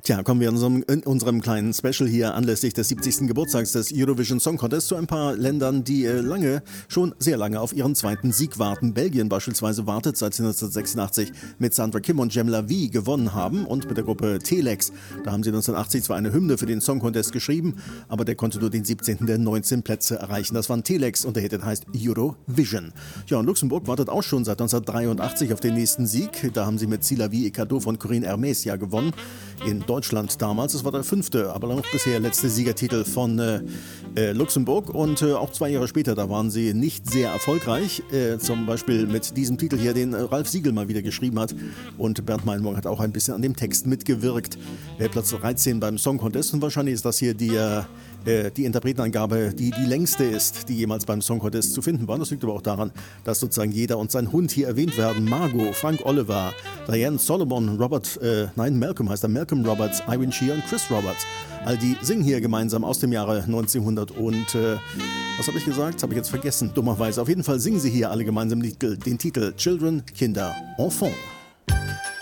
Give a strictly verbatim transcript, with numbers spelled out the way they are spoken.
Tja, kommen wir in unserem, in unserem kleinen Special hier anlässlich des siebzigsten Geburtstags des Eurovision Song Contest zu ein paar Ländern, die äh, lange, schon sehr lange auf ihren zweiten Sieg warten. Belgien beispielsweise wartet seit neunzehnhundertsechsundachtzig mit Sandra Kim und Jem La Vie gewonnen haben und mit der Gruppe Telex. Da haben sie neunzehnhundertachtzig zwar eine Hymne für den Song Contest geschrieben, aber der konnte nur den siebzehnten der neunzehn Plätze erreichen. Das waren Telex und der Hit heißt Eurovision. Ja, und Luxemburg wartet auch schon seit neunzehnhundertdreiundachtzig auf den nächsten Sieg. Da haben sie mit C'est la vie et cadeau von Corinne Hermès ja gewonnen. In Deutschland damals. Es war der fünfte, aber noch bisher letzte Siegertitel von äh, äh, Luxemburg. Und äh, auch zwei Jahre später, da waren sie nicht sehr erfolgreich. Äh, zum Beispiel mit diesem Titel hier, den äh, Ralf Siegel mal wieder geschrieben hat. Und Bernd Meilenburg hat auch ein bisschen an dem Text mitgewirkt. Äh, Platz dreizehn beim Song Contest. Und wahrscheinlich ist das hier die, äh, die Interpretenangabe, die die längste ist, die jemals beim Song Contest zu finden war. Das liegt aber auch daran, dass sozusagen jeder und sein Hund hier erwähnt werden. Margot, Frank Oliver, Diane Solomon, Robert, äh, nein, Malcolm heißt er, Malcolm Roberts, Irene Shear und Chris Roberts. All die singen hier gemeinsam aus dem Jahre neunzehnhundert und, äh, was habe ich gesagt? Das habe ich jetzt vergessen, dummerweise. Auf jeden Fall singen sie hier alle gemeinsam den Titel, den Titel Children, Kinder, Enfants.